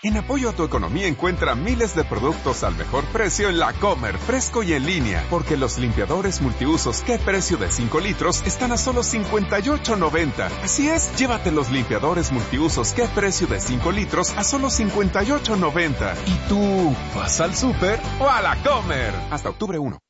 En apoyo a tu economía encuentra miles de productos al mejor precio en La Comer, fresco y en línea, porque los limpiadores multiusos ¿Qué precio de 5 litros? Están a solo $58.90. Así es, llévate los limpiadores multiusos ¿Qué precio de 5 litros? A solo $58.90. ¿Y tú vas al súper o a La Comer? Hasta octubre 1.